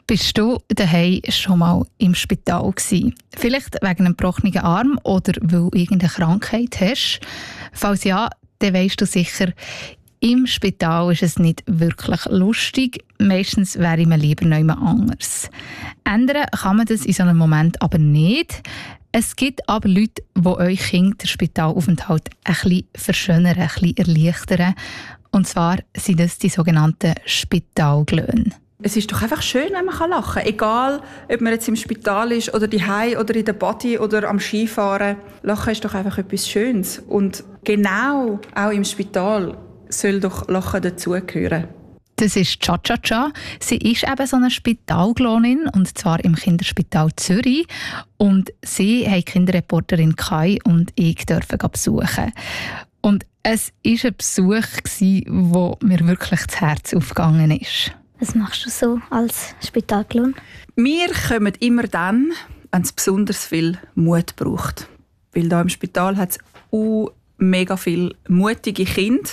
Bist du daheim schon mal im Spital gewesen? Vielleicht wegen einem gebrochenen Arm oder weil du irgendeine Krankheit hast? Falls ja, dann weisst du sicher, im Spital ist es nicht wirklich lustig. Meistens wäre man lieber noch jemand anders. Ändern kann man das in so einem Moment aber nicht. Es gibt aber Leute, die euch Kinder den Spitalaufenthalt ein bisschen verschönern, ein bisschen erleichtern. Und zwar sind das die sogenannten Spitalglöhne. Es ist doch einfach schön, wenn man lachen kann. Egal, ob man jetzt im Spital ist oder daheim oder in der Body oder am Skifahren. Lachen ist doch einfach etwas Schönes. Und genau auch im Spital soll doch Lachen dazugehören. Das ist Cha-Cha-Cha. Sie ist eben so eine Spitalglonin, und zwar im Kinderspital Zürich. Und sie haben die Kinderreporterin Kai und ich dürfen besuchen. Und es war ein Besuch, wo mir wirklich das Herz aufgegangen ist. Was machst du so als Spitalglon? Wir kommen immer dann, wenn es besonders viel Mut braucht. Weil hier im Spital hat es mega viele mutige Kinder,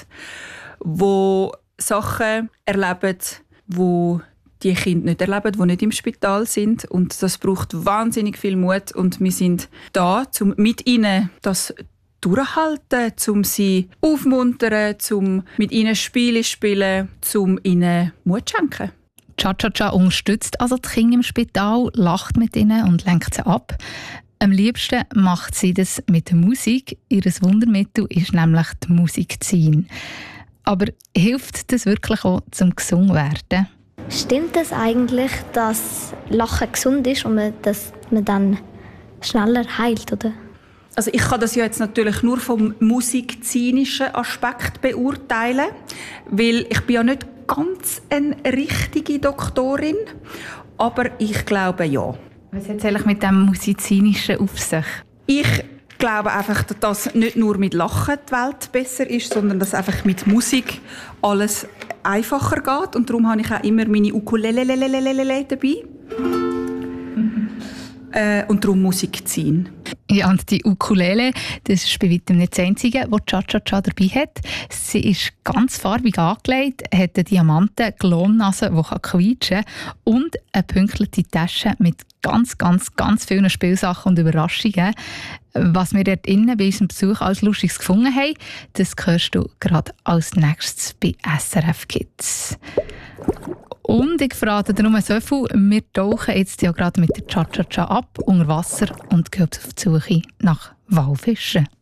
die Sachen erleben, die die Kinder nicht erleben, die nicht im Spital sind. Und das braucht wahnsinnig viel Mut. Und wir sind da, um mit ihnen das durchhalten, um sie aufmuntern, um mit ihnen Spiele spielen, um ihnen Mut zu schenken. Cha-Cha-Cha unterstützt also die Kinder im Spital, lacht mit ihnen und lenkt sie ab. Am liebsten macht sie das mit Musik. Ihr Wundermittel ist nämlich die Musikzine. Aber hilft das wirklich auch zum gesund werden? Stimmt es eigentlich, dass Lachen gesund ist und dass man dann schneller heilt, oder? Also ich kann das ja jetzt natürlich nur vom musikzinischen Aspekt beurteilen, weil ich bin ja nicht ganz eine richtige Doktorin, aber ich glaube ja. Was hat es eigentlich mit dem Musizinischen auf sich? Ich glaube einfach, dass nicht nur mit Lachen die Welt besser ist, sondern dass einfach mit Musik alles einfacher geht. Und darum habe ich auch immer meine Ukulele dabei. Und darum Musik ziehen. Ja, und die Ukulele, das ist bei weitem nicht das Einzige, das Cha-Cha-Cha dabei hat. Sie ist ganz farbig angelegt, hat eine Diamanten-Glonnase, die quietschen kann, und eine pünktliche Tasche mit ganz vielen Spielsachen und Überraschungen. Was wir dort innen bei unserem Besuch alles Lustiges gefunden haben, das hörst du gerade als nächstes bei SRF Kids. Und ich verrate dir nur so viel, wir tauchen jetzt ja gerade mit der Cha-Cha-Cha ab unter Wasser und gehen auf die Suche nach Walfischen.